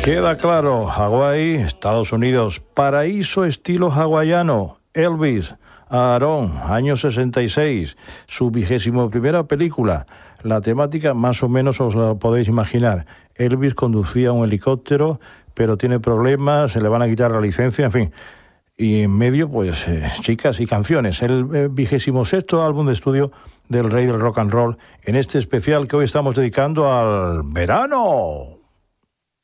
Queda claro, Hawái, Estados Unidos, paraíso estilo hawaiano, Elvis, Aarón, año 66, su 21ª película. La temática más o menos os la podéis imaginar. Elvis conducía un helicóptero, pero tiene problemas, se le van a quitar la licencia, en fin. Y en medio, pues, chicas y canciones. El 26º álbum de estudio del rey del rock and roll, en este especial que hoy estamos dedicando al verano.